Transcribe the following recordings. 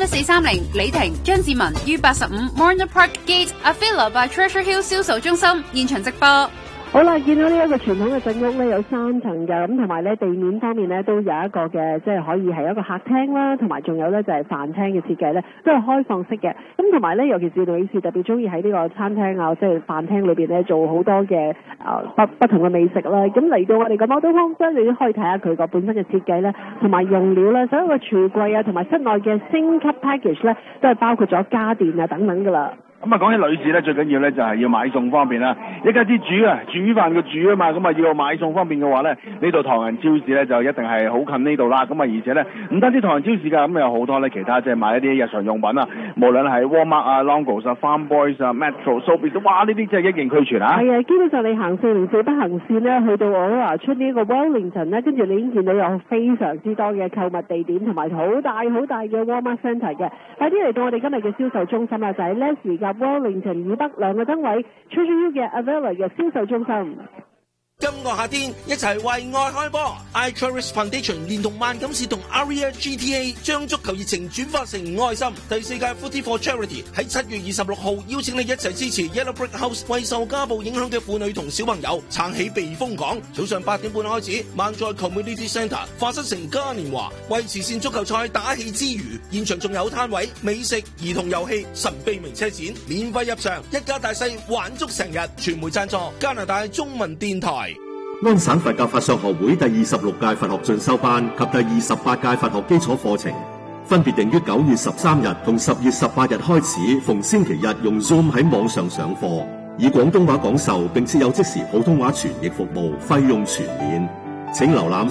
AM1430李婷、張志文於85 Morner Park Gate Avila by Treasure Hill 銷售中心現場直播。 好啦，見到呢一個傳統嘅鎮屋咧，有3層嘅，咁同埋咧地面方面咧都有一個嘅，即係可以係一個客廳啦，同埋仲有咧就係飯廳嘅設計咧，都係開放式嘅。咁同埋咧，尤其是女士特別中意喺呢個餐廳啊，即係飯廳裏邊咧做好多嘅不同嘅美食啦。咁嚟到我哋嘅 Model Home 咧，你都可以睇下佢個本身嘅設計咧，同埋用料咧，所有嘅櫥櫃啊，同埋室內嘅升級 package 咧，都係包括咗家電啊等等噶啦。 咁啊，講起女士咧，最緊要咧就係要買餸方便啦。一家之主啊，煮飯嘅煮啊嘛，咁啊要買餸方便嘅話咧，呢度唐人超市咧就一定係好近呢度啦。咁啊，而且咧唔單止唐人超市㗎，咁有好多咧其他即係買一啲日常用品啊，無論係 Walmart 啊、Longos 啊、Farm Boys 啊、Metro、Sobeys， 哇！呢啲真係一應俱全啊！ 係啊，基本上你行404北行線咧，去到我話出呢個 Wellington 咧，跟住你已經見到有非常之多嘅購物地點，同埋好大嘅 Walmart Centre 嘅。快啲嚟到我哋今日嘅銷售中心啦，就係 Leslie 及 Wellington 以北兩個燈位 Treasure Hill 嘅 Avila 嘅銷售中心。 今個夏天一齊為愛開波 I Cherish Foundation 連同萬錦市同 Aria GTA 將足球熱情轉化成愛心。第4屆 Footy for Charity 喺7月26號邀請你一齊支持 Yellow Brick House 為受家暴影響嘅婦女同小朋友撐起避風港。早上8點半開始，萬載 Community Centre 化身成嘉年華，為慈善足球賽打氣之餘，現場仲有攤位、美食、兒童遊戲、神秘名車展，免費入場，一家大細玩足成日。傳媒贊助加拿大中文電台。 安省佛教法相學會第26屆佛學進修班及第28屆佛學基礎課程，分別定於9月13日同10月18日開始，逢星期日用 Zoom 喺網上上課，以廣東話講授，並設有即時普通話傳譯服務，費用全免。請瀏覽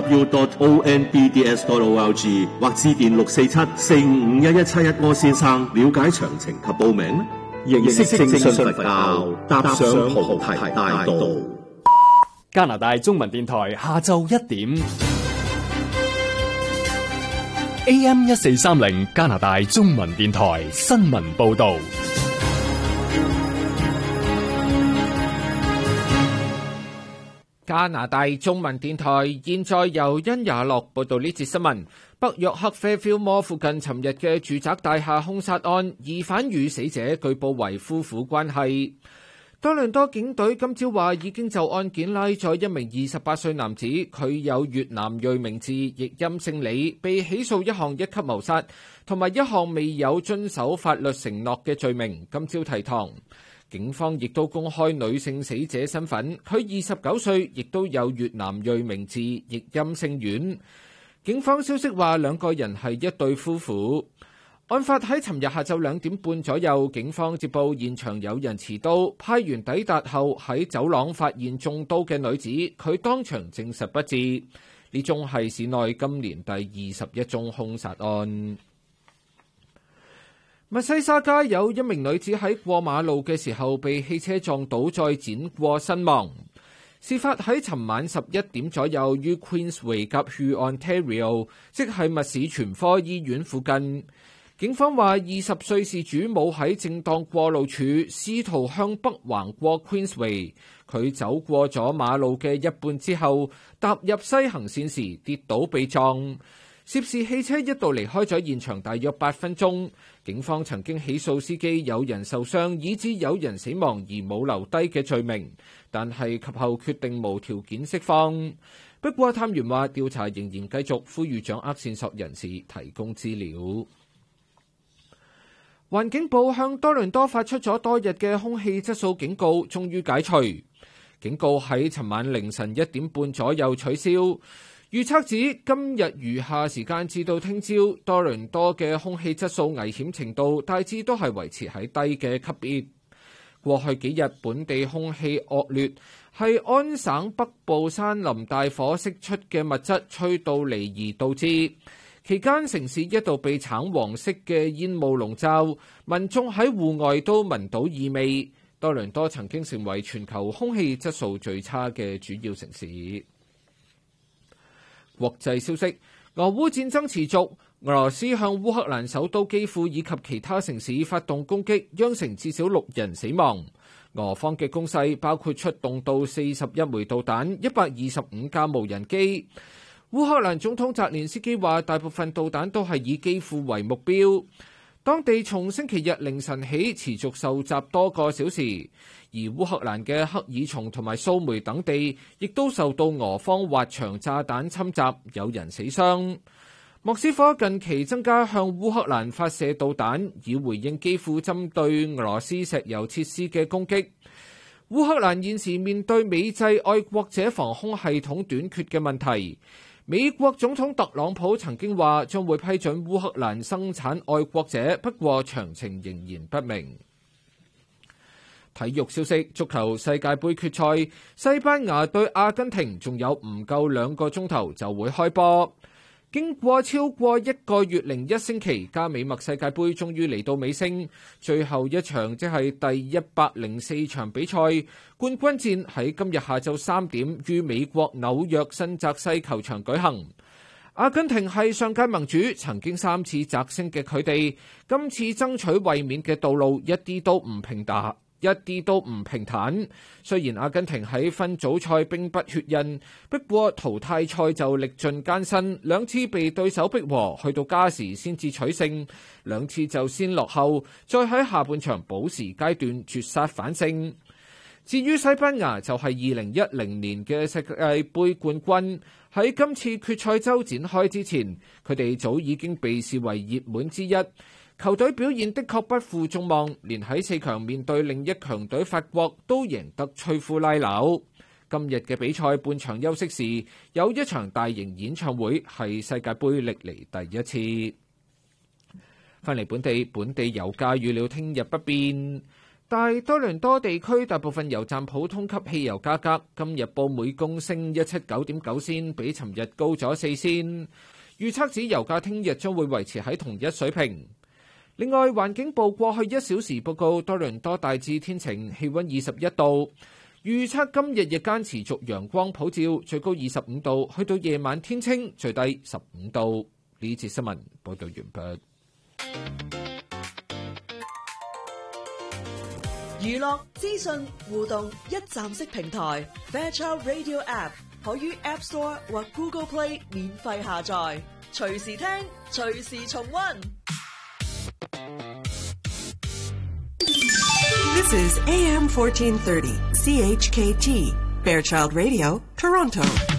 3w.onbds.org 或致電647-455-1171柯先生了解詳情及報名。認識正信佛教，踏上菩提大道。 加拿大中文電台下晝1點 AM1430 加拿大中文電台新聞報道。 加拿大中文電台現在由殷雅樂報道呢節新聞。北約克啡 Fairfield Mall 附近尋日嘅住宅大廈兇殺案，疑犯與死者據報為夫婦關係。多倫多警隊今朝話已經就案件拉咗一名28歲男子，佢有越南裔名字，譯音姓李，被起訴一項1級謀殺同埋一項未有遵守法律承諾嘅罪名，今朝提堂。警方亦都公開女性死者身份，佢29歲，亦都有越南裔名字，譯音姓阮。警方消息話兩個人係一對夫婦。案發喺尋日下晝2點半左右，警方接報現場有人持刀，派員抵達後喺走廊發現中刀嘅女子，佢當場證實不治。呢宗係市內今年第21宗兇殺案。密西沙加有一名女子喺過馬路嘅時候被汽車撞倒再剪過身亡。事發喺尋晚11點左右，於 Queensway 及 Huon Ontario， 即係密市全科醫院附近。警方話20歲事主冇喺正當過路處，試圖向北橫過 Queensway。佢走過咗馬路嘅一半之後，踏入西行線時跌倒被撞。涉事汽車一度離開咗現場大約8分鐘。警方曾經起訴司機有人受傷以致有人死亡而冇留低嘅罪名，但係及後決定無條件釋放。不過探員話調查仍然繼續，呼籲掌握線索人士提供資料。環境部向多倫多發出咗多日嘅空氣質素警告，終於解除。警告喺尋晚凌晨1點半左右取消。預測指今日餘下時間至到聽朝，多倫多嘅空氣質素危險程度大致都係維持喺低嘅級別。過去幾日本地空氣惡劣，係安省北部山林大火釋出嘅物質吹到嚟而導致。期間城市一度被橙黃色嘅煙霧籠罩，民眾喺戶外都聞到異味。多倫多曾經成為全球空氣質素最差嘅主要城市。國際消息，俄烏戰爭持續，俄羅斯向烏克蘭首都基輔以及其他城市發動攻擊，釀成至少6人死亡。俄方嘅攻勢包括出動到41枚導彈、125架無人機。 烏克蘭總統澤連斯基話，大部分導彈都係以基輔為目標。當地從星期日凌晨起持續受襲多個小時，而烏克蘭嘅克爾松同埋蘇梅等地亦都受到俄方滑翔炸彈侵襲，有人死傷。莫斯科近期增加向烏克蘭發射導彈，以回應基輔針對俄羅斯石油設施嘅攻擊。烏克蘭現時面對美製愛國者防空系統短缺嘅問題。美國總統特朗普曾經話將會批准烏克蘭生產愛國者，不過詳情仍然不明。體育消息：足球世界盃決賽，西班牙對阿根廷仲有唔夠2個鐘頭就會開波。經過超過1個月零1星期，加美墨世界盃終於嚟到尾聲，最後一場即係第104場比賽，冠軍戰喺今日下晝3點於美國紐約新澤西球場舉行。阿根廷係上屆盟主，曾經3次摘星嘅佢哋，今次爭取衛冕嘅道路一啲都唔平坦。雖然阿根廷喺分組賽兵不血刃，不過淘汰賽就歷盡艱辛，2次被對手逼和，去到加時先至取勝，2次就先落後，再喺下半場補時階段絕殺反勝。至於西班牙就係2010年嘅世界盃冠軍，喺今次決賽周展開之前，佢哋早已經被視為熱門之一。球隊表現的確不負眾望，連喺4強面對另一強隊法國都贏得摧枯拉朽。今日嘅比賽半場休息時，有一場大型演唱會，係世界盃歷嚟第一次。翻嚟本地油價預料聽日不變，但多倫多地區大部分油站普通級汽油價格今日報每公升179.9仙，比尋日高咗4仙。預測指油價聽日將會維持喺同一水平。另外，環境部過去1小時報告，多倫多大致天晴，氣溫21度。預測今日日間持續陽光普照，最高25度，去到夜晚天清，最低15度。呢節新聞報道完畢。 娛樂資訊互動一站式平台 Fairchild Radio App 可於 App Store 或 Google Play 免費下載，隨時聽，隨時重溫。 This is AM 1430 CHKT Fairchild Radio, Toronto.